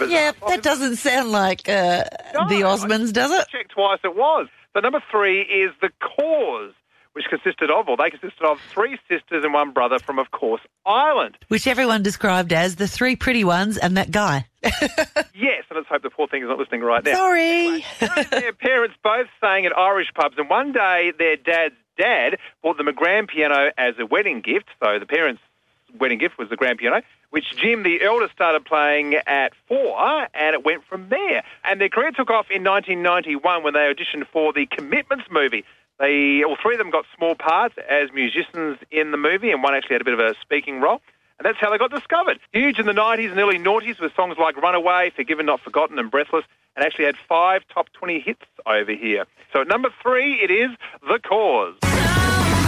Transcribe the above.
was. Yeah, that doesn't sound like the Osmonds, does it? I checked twice, it was. So number 3 is The Cause, which they consisted of 3 sisters and 1 brother from, of course, Ireland. Which everyone described as the 3 pretty ones and that guy. Yes, and let's hope the poor thing is not listening right now. Sorry. Anyway, their parents both sang at Irish pubs, and one day their dad's dad bought them a grand piano as a wedding gift. So the parents' wedding gift was the grand piano, which Jim, the eldest, started playing at 4, and it went from there. And their career took off in 1991 when they auditioned for the Commitments movie. All 3 of them got small parts as musicians in the movie, and one actually had a bit of a speaking role. And that's how they got discovered. Huge in the 90s and early noughties with songs like Runaway, Forgiven Not Forgotten and Breathless, and actually had 5 top 20 hits over here. So at number 3, it is The Cause.